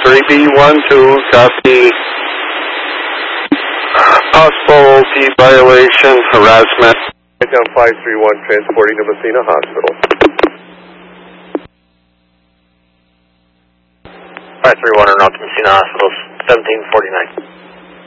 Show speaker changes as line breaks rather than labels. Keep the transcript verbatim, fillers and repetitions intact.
three B one two, copy. Possible D violation, harassment.
Down five three one, transporting to Messina Hospital.
five three one, are not to Messina Hospital, seventeen forty-nine.